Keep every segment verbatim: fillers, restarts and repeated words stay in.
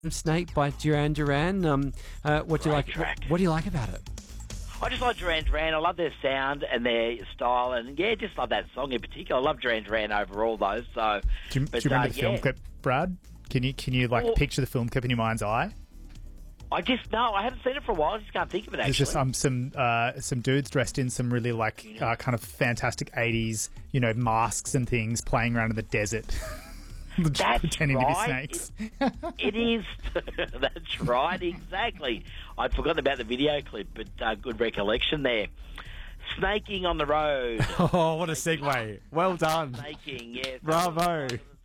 Snake by Duran Duran. Um, uh, what do you like? track. What, what do you like about it? I just like Duran Duran. I love their sound and their style, and yeah, just love that song in particular. I love Duran Duran overall, though. So, Do you, but, do you remember uh, the film yeah. clip, Brad? Can you can you like Well- picture the film clip in your mind's eye? I just no, I haven't seen it for a while. I just can't think of it. Actually, There's just um, some uh, some dudes dressed in some really like uh, kind of fantastic eighties, you know, masks and things, playing around in the desert, That's pretending right. to be snakes. It is. That's right, exactly. I'd forgotten about the video clip, but uh, good recollection there. Snaking on the road. Oh, what a segue! Well done. Snaking, yes. Bravo.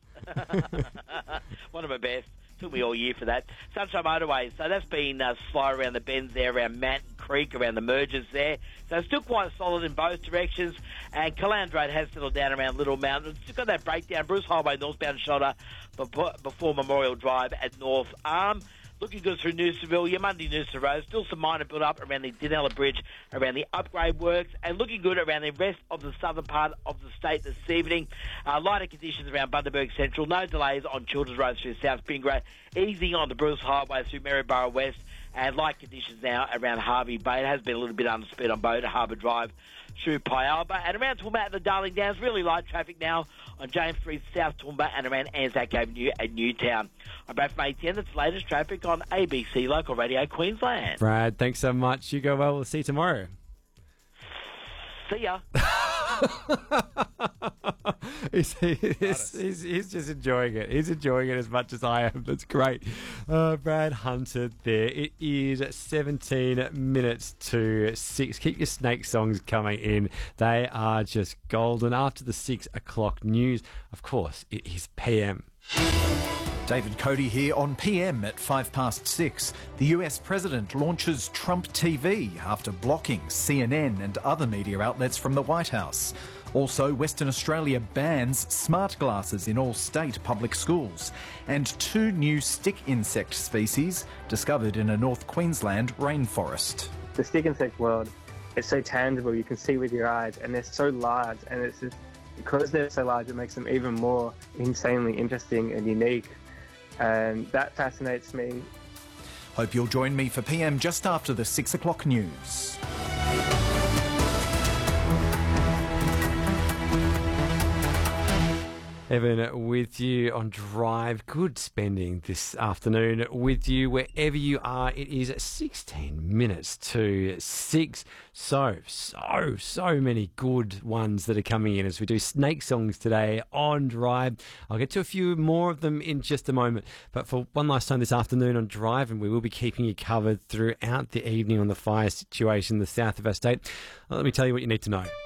One of my best. Took me all year for that. Sunshine Motorway. So that's been uh, slow around the bends there, around Manton Creek, around the mergers there. So still quite solid in both directions. And Calandra Road has settled down around Little Mountain. Still got that breakdown. Bruce Highway, northbound shoulder before, before Memorial Drive at North Arm. Looking good through Noosaville, your Monday Noosa Road. Still some minor build-up around the Dinella Bridge, around the upgrade works, and looking good around the rest of the southern part of the state this evening. Uh, lighter conditions around Bundaberg Central. No delays on Children's Road through South Pingree. Easing on the Bruce Highway through Maryborough West. And light conditions now around Harvey Bay. It has been a little bit under speed on both Harbour Drive through Pyalba. And around Toowoomba and the Darling Downs, really light traffic now on James Street, South Toowoomba, and around Anzac Avenue at Newtown. I'm Brad from A T N. That's the latest traffic on A B C Local Radio Queensland. Brad, thanks so much. You go well. We'll see you tomorrow. See ya. he's, he's, he's, he's just enjoying it. He's enjoying it as much as I am. That's great. Uh, Brad Hunter there. It is seventeen minutes to six. Keep your snake songs coming in. They are just golden. After the six o'clock news, of course, it is P M. David Cody here on P M at five past six. The U S president launches Trump T V after blocking C N N and other media outlets from the White House. Also, Western Australia bans smart glasses in all state public schools. And two new stick insect species discovered in a North Queensland rainforest. The stick insect world is so tangible, you can see with your eyes, and they're so large, and it's just, because they're so large, it makes them even more insanely interesting and unique. And that fascinates me. Hope you'll join me for P M just after the six o'clock news. Evan with you on Drive. Good spending this afternoon with you wherever you are. It is sixteen minutes to six. So, so, so many good ones that are coming in as we do snake songs today on Drive. I'll get to a few more of them in just a moment. But for one last time this afternoon on Drive, and we will be keeping you covered throughout the evening on the fire situation in the south of our state. Well, let me tell you what you need to know.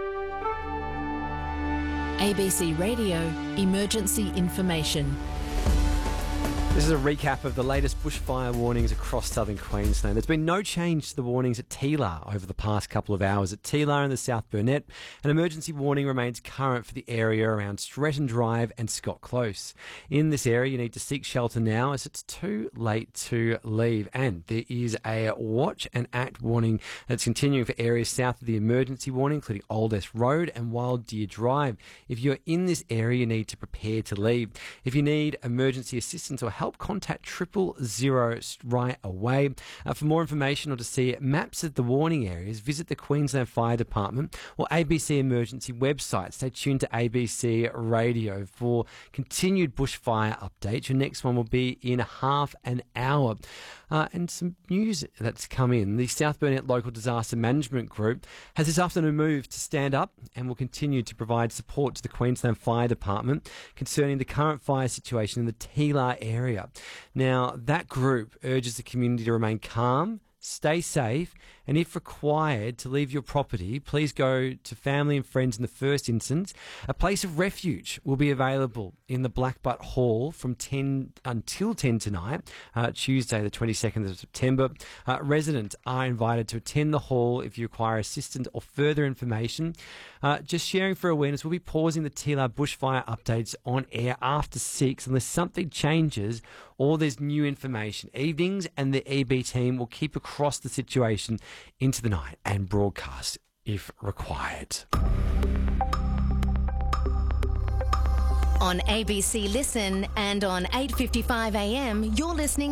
A B C Radio Emergency Information. This is a recap of the latest bushfire warnings across southern Queensland. There's been no change to the warnings at Teelar over the past couple of hours. At Teelar and the South Burnett, an emergency warning remains current for the area around Stretton Drive and Scott Close. In this area, you need to seek shelter now as it's too late to leave. And there is a watch and act warning that's continuing for areas south of the emergency warning, including Old S Road and Wild Deer Drive. If you're in this area, you need to prepare to leave. If you need emergency assistance or help, help, contact triple zero right away. Uh, for more information or to see maps of the warning areas, visit the Queensland Fire Department or A B C Emergency website. Stay tuned to A B C Radio for continued bushfire updates. Your next one will be in half an hour. Uh, and some news that's come in. The South Burnett Local Disaster Management Group has this afternoon moved to stand up and will continue to provide support to the Queensland Fire Department concerning the current fire situation in the Teelar area. Now, that group urges the community to remain calm, stay safe, and if required to leave your property, please go to family and friends in the first instance. A place of refuge will be available in the Blackbutt Hall from ten until ten tonight, uh, Tuesday the twenty-second of September. Uh, residents are invited to attend the hall if you require assistance or further information. Uh, just sharing for awareness, we'll be pausing the Teelar bushfire updates on air after six unless something changes or there's new information. Evenings and the E B team will keep across the situation into the night and broadcast if required. On A B C Listen and on eight fifty-five a m, you're listening